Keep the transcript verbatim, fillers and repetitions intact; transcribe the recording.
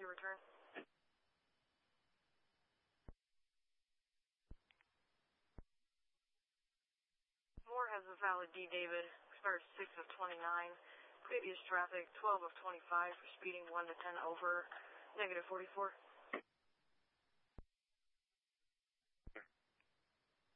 your return. Moore has a valid D. David, expired six of twenty-nine. Previous traffic twelve of twenty-five for speeding one to ten over, negative forty-four.